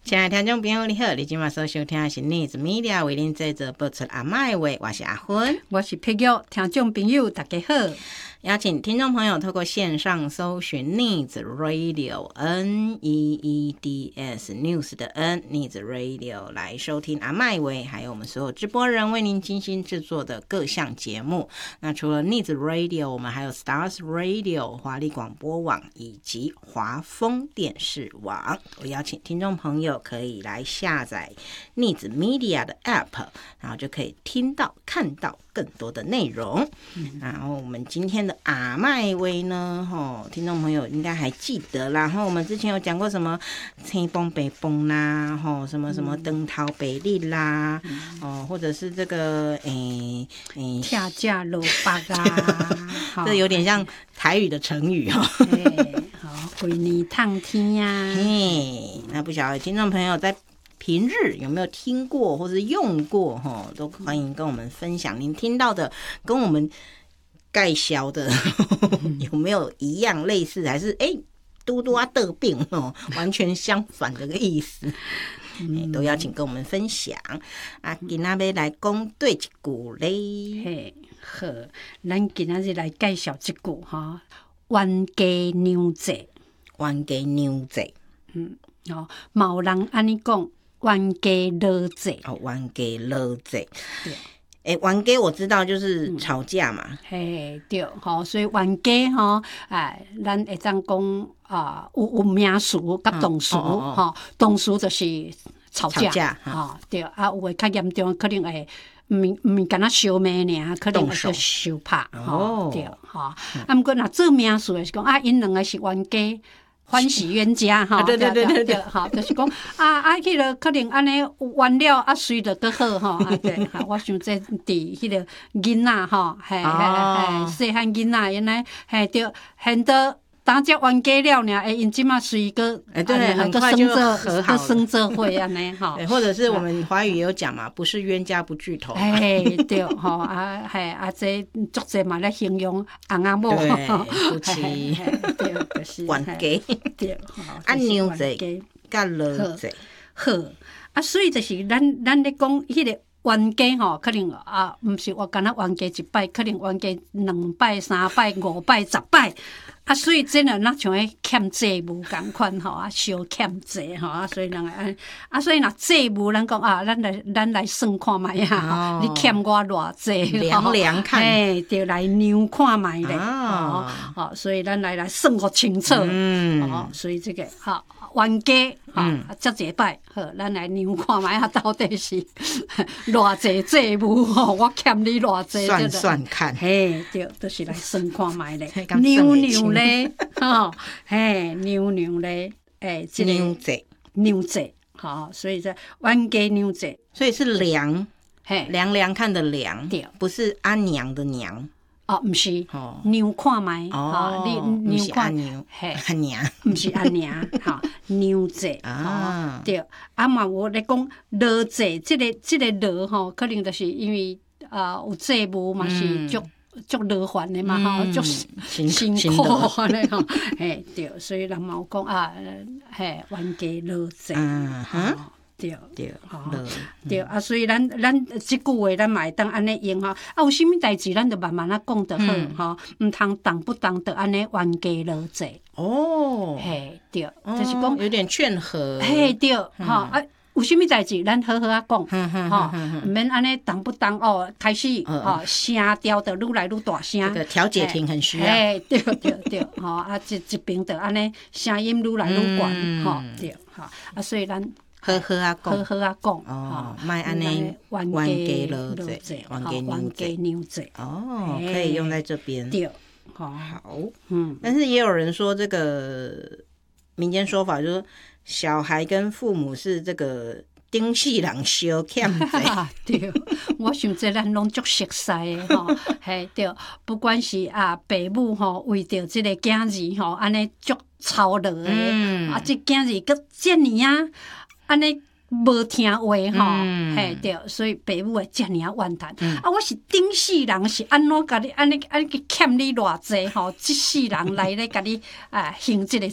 亲爱的听众朋友，你好！你今晚所收听的是Needs Media 为您制作播出阿嬷的话，我是阿芬， 我是佩玉。听众朋友，大家好！ 邀请听众朋友透过线上搜寻 Needs Radio NEEDS News 的 N Needs Radio 来收听阿嬷的话，还有我们所有直播人为您精心制作的各项节目。那除了 Needs Radio， 我们还有 Stars Radio 华丽广播网以及华丰电视网。我邀请听众朋友可以来下载 Needs Media 的 App， 然后就可以听到、看到更多的内容。然后我们今天的阿嬷话呢，听众朋友应该还记得啦。然后我们之前有讲过什么青崩北崩啦，什么什么灯头北立啦，或者是这个跳架萝卜啊， 这有点像台语的成语好， 回泥烫天呀。 那不晓得听众朋友在平日有没有听过或者用过都欢迎跟我们分享您听到的跟我们介绍的有没有一样类似，还是嘟嘟啊得病完全相反的个意思都邀请跟我们分享啊。今仔要来讲对一句咧， 好，咱今仔日来介绍一句冤家娘债。 冤家娘债， 嘛有人安尼讲冤家老债。 冤家老债。冤家我知道就是吵架嘛， 对，所以冤家咱会当讲有名词甲动词，动词就是吵架，对有诶较严重可能会毋敢若相骂尔，可能会叫相拍，对，毋过若做名词是讲因两个是冤家。欢喜冤家对， 就是讲迄个可能安尼完了随着搁好对，我想这伫迄个囡仔细汉囡仔原来对，现到当只冤家了尔，因即马随个对，很快就和好了， 生做伙安尼或者是我们华语也有讲嘛，不是冤家不聚头。 对这足济嘛咧形容翁仔某夫妻， 对，就是冤家， 对， 娘债甲老债， 好所以就是咱咧讲迄个冤家可能毋是我敢若冤家一摆，可能冤家2摆、3摆、5摆、10摆。所以真的那像迄欠债务共款小欠债所以人所以若债务咱讲咱来算看觅你欠我偌济， 量量看， 对，来量看觅咧，所以咱来算互清楚，所以这个冤家接一摆，咱来量看觅到底是偌济债务我欠你偌济， 算算看， 对，就是来算看觅咧，娘咧，娘咧，这个娘债，所以这冤家娘债， 所以是量看的量，不是阿娘的娘。 毋是，娘看觅，你娘看阿娘， 毋是阿娘，娘债，对，嘛我咧讲老债，这个老可能就是因为有债务嘛是足劳烦的嘛足辛苦安尼对，所以人嘛有讲冤家老债。对，所以咱即句话咱嘛会当安尼用有啥物代志咱就慢慢讲就好毋通动不动就安尼冤家老债。对，就是讲有点劝和。 对，有啥物代志咱好好讲，毋免安尼动不动开始声调就愈来愈大声。 这个调解庭很需要。 对，一边就安尼声音愈来愈悬，对，所以咱。 好好讲， 莫安尼冤家老债，冤家娘债， 可以用在这边。 对， 好，但是也有人说这个民间说法，就是小孩跟父母是这个顶世人相欠债。 对，我想这咱拢足熟悉的对，不管是爸母为着这个囝儿安尼足操劳的，这囝儿搁这么安尼无听话对，所以爸母会遮尔怨叹。我是顶世人，是安怎甲你安尼欠你偌济即世人来咧甲你行即个